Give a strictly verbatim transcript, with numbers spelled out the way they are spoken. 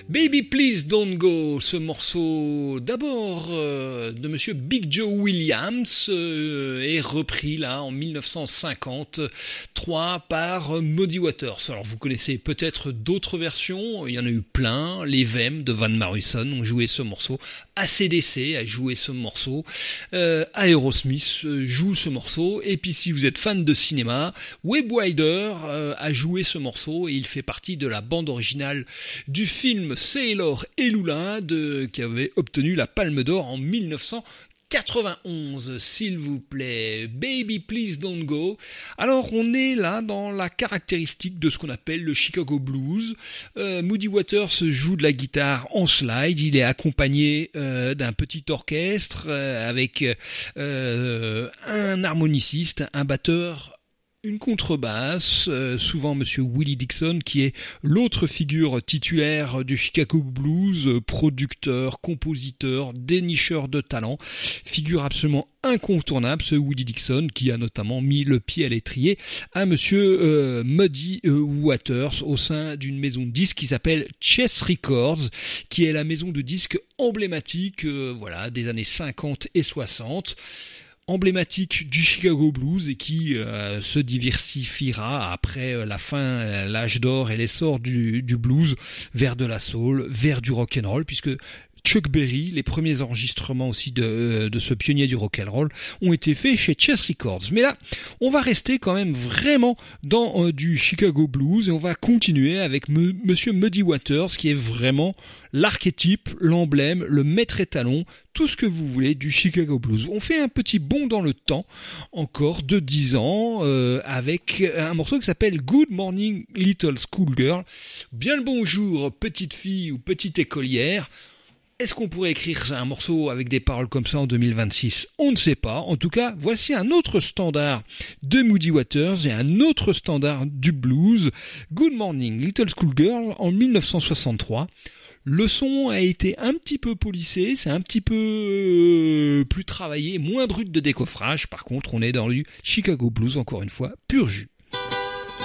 Baby Please Don't Go, ce morceau d'abord euh, de monsieur Big Joe Williams euh, est repris là en dix-neuf cent cinquante-trois par Muddy Waters. Alors vous connaissez peut-être d'autres versions, il y en a eu plein. Les V E M de Van Morrison ont joué ce morceau, A C D C a joué ce morceau, euh, Aerosmith joue ce morceau, et puis si vous êtes fan de cinéma, Webb Wilder euh, a joué ce morceau et il fait partie de la bande originale du film Sailor et Lula de, qui avait obtenu la Palme d'Or en dix-neuf cent quatre-vingt-onze, s'il vous plaît. Baby Please Don't Go. Alors on est là dans la caractéristique de ce qu'on appelle le Chicago Blues. Euh, Muddy Waters joue de la guitare en slide, il est accompagné euh, d'un petit orchestre euh, avec euh, un harmoniciste, un batteur, une contrebasse, euh, souvent monsieur Willie Dixon, qui est l'autre figure titulaire du Chicago Blues, euh, producteur, compositeur, dénicheur de talent, figure absolument incontournable, ce Willie Dixon, qui a notamment mis le pied à l'étrier à monsieur euh, Muddy euh, Waters au sein d'une maison de disques qui s'appelle Chess Records, qui est la maison de disques emblématique euh, voilà, des années cinquante et soixante, emblématique du Chicago Blues et qui euh, se diversifiera après la fin, euh, l'âge d'or et l'essor du, du blues vers de la soul, vers du rock and roll, puisque Chuck Berry, les premiers enregistrements aussi de, de ce pionnier du rock'n'roll ont été faits chez Chess Records. Mais là, on va rester quand même vraiment dans euh, du Chicago Blues et on va continuer avec M- Monsieur Muddy Waters, qui est vraiment l'archétype, l'emblème, le maître étalon, tout ce que vous voulez du Chicago Blues. On fait un petit bond dans le temps, encore de dix ans, euh, avec un morceau qui s'appelle Good Morning Little Schoolgirl. Bien le bonjour, petite fille ou petite écolière. Est-ce qu'on pourrait écrire un morceau avec des paroles comme ça en deux mille vingt-six ? On ne sait pas. En tout cas, voici un autre standard de Muddy Waters et un autre standard du blues. Good Morning Little Schoolgirl en dix-neuf cent soixante-trois. Le son a été un petit peu polissé, c'est un petit peu euh, plus travaillé, moins brut de décoffrage. Par contre, on est dans du Chicago Blues, encore une fois, pur jus.